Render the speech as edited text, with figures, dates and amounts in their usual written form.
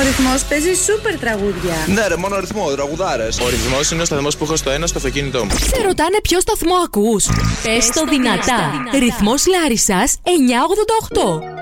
Ρυθμός παίζει σούπερ τραγούδια. Ναι, ρε, μόνο ρυθμό, τραγουδάρες. Ο Ρυθμός είναι ο σταθμός που έχω στο ένα στο αυτοκίνητό μου. Σε ρωτάνε ποιο σταθμό ακούς? Πες το δυνατά. Ρυθμός Λάρισσας 988.